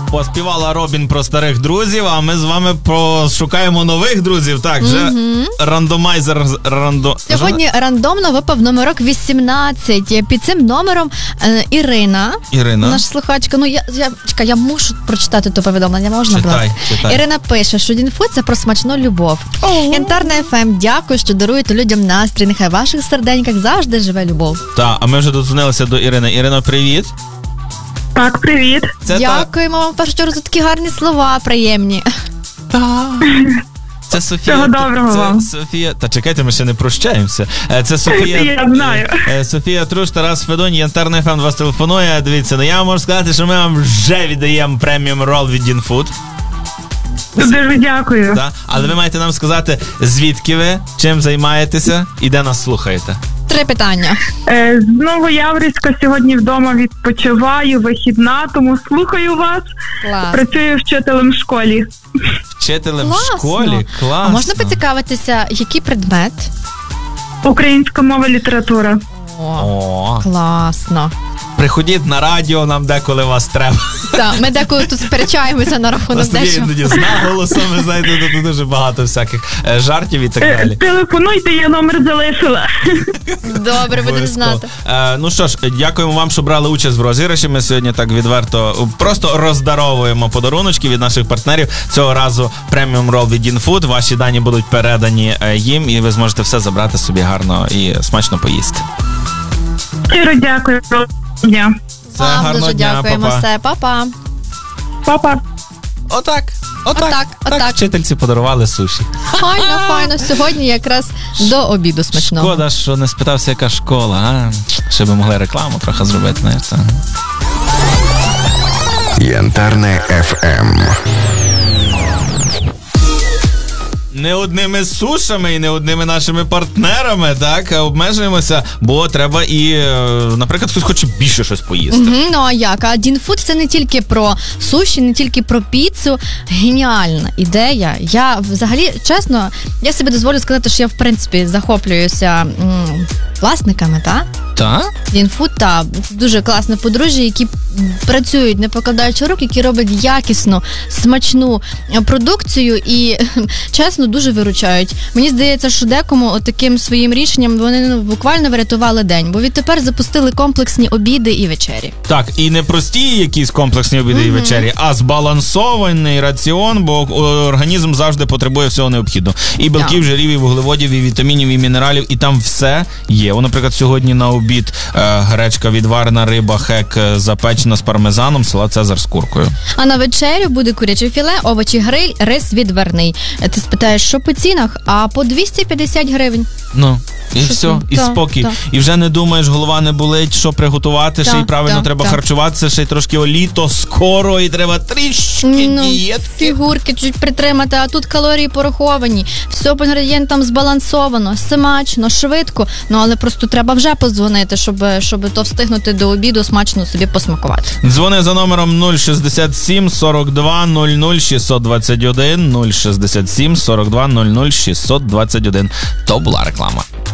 Поспівала Робін про старих друзів, а ми з вами пошукаємо нових друзів. Так, вже рандомайзер... Сьогодні рандомно випав номерок 18. Під цим номером Ірина, наша слухачка. Ну, я мушу прочитати то повідомлення, можна? Читай. Ірина пише, що Дінфуд – це про смачну любов. Янтарна ФМ, дякую, що даруєте людям настрій. Нехай в ваших серденьках завжди живе любов. Так, а ми вже додзвонилися до Ірини. Ірино, привіт. Так, привіт. Дякуємо вам, в першу чергу, за такі гарні слова, приємні. Так. Це Софія. Всього доброго вам. Софія. Та чекайте, ми ще не прощаємося. Це Софія. Я знаю. Софія Труш, Тарас Федонь, Янтарний ФМ вас телефонує. Дивіться, я можу сказати, що ми вам вже віддаємо преміум рол від Дінфуд. Дуже дякую. Да? Але ви маєте нам сказати, звідки ви, чим займаєтеся і де нас слухаєте. 3 питання. З Новояврівська сьогодні вдома відпочиваю, вихідна, тому слухаю вас. Клас. Працюю вчителем в школі. Вчителем Класно. в школі? Класно. А можна поцікавитися, який предмет? Українська мова, література. О. Класно. Приходіть на радіо, нам деколи вас треба. Так, ми деколи тут сперечаємося на рахунок дещо. Іноді з наголосом, ви знаєте, тут дуже багато всяких жартів і так далі. Телефонуйте, я номер залишила. Добре, будемо знати. Ну що ж, дякуємо вам, що брали участь в розіграші. Ми сьогодні так відверто просто роздаровуємо подаруночки від наших партнерів. Цього разу преміум рол від Дінфуд. Ваші дані будуть передані їм, і ви зможете все забрати собі гарно і смачно поїсти. Щиро дякую. Вам дуже дякуємо. Все, па-па. Папа. Отак. Отак. Вчительці подарували суші. Файно. Сьогодні якраз до обіду смачного. Шкода, що не спитався, яка школа, а? Ще би могли рекламу трохи зробити, знаєш. Янтарне ФМ. Не одними сушами і не одними нашими партнерами, так, обмежуємося, бо треба і, наприклад, хтось хоче більше щось поїсти. Ну, а як? А Дінфуд – це не тільки про суші, не тільки про піцу. Геніальна ідея. Я, взагалі, чесно, я собі дозволю сказати, що я, в принципі, захоплююся власниками, так? Так? Дінфуд, так. Дуже класне подружжя, які працюють, не покладаючи рук, які роблять якісну, смачну продукцію і, чесно, дуже виручають. Мені здається, що декому таким своїм рішенням вони буквально врятували день, бо відтепер запустили комплексні обіди і вечері. Так, і не прості якісь комплексні обіди і вечері, а збалансований раціон, бо організм завжди потребує всього необхідного. І білків, жирів, і вуглеводів, і вітамінів, і мінералів, і там все є. Наприклад, сьогодні на обід гречка відварена, риба, хек запечена з пармезаном, салат Цезар з куркою. А на вечерю буде куряче філе, овочі гриль, рис відварний. Ти спитаєш, що по цінах? А по 250 гривень. Ну, і все, і спокій. І вже не думаєш, голова не болить, що приготувати, ще й правильно треба харчуватися, ще й трошки літо скоро, і треба трішки дієтки. Фігурки чуть притримати, а тут калорії пораховані. Все по інгредієнтам збалансовано, смачно, швидко. Але просто треба вже подзвонити, щоб то встигнути до обіду смачно собі посмакувати. Дзвони за номером 067 42 00 621 067 42 00 621. То була реклама.